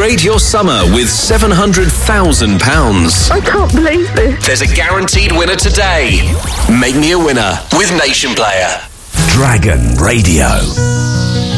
Upgrade your summer with £700,000. I can't believe this. There's a guaranteed winner today. Make me a winner with Nation Player. Dragon Radio.